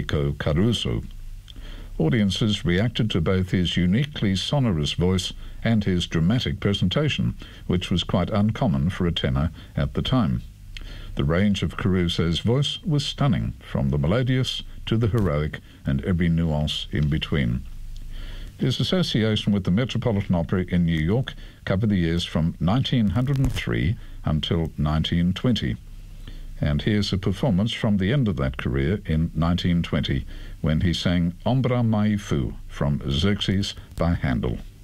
Enrico Caruso. Audiences reacted to both his uniquely sonorous voice and his dramatic presentation, which was quite uncommon for a tenor at the time. The range of Caruso's voice was stunning, from the melodious to the heroic and every nuance in between. His association with the Metropolitan Opera in New York covered the years from 1903 until 1920. And here's a performance from the end of that career in 1920, when he sang Ombra Mai Fu from Xerxes by Handel.